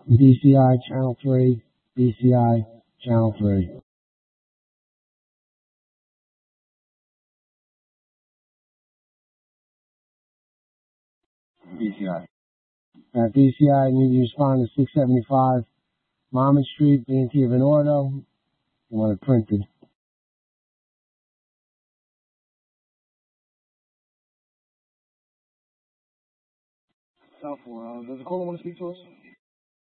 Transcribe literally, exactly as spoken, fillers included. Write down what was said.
B C I Channel three, B C I Channel three. B C I. At B C I, I need you to respond to six seventy-five Monmouth Street, B and T of an auto. You want it printed. South Florida. Does the caller want to speak to us?